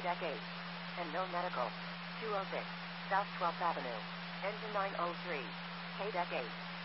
KDEC 8. And no medical. 206. South 12th Avenue. Engine 903. KDEC 8.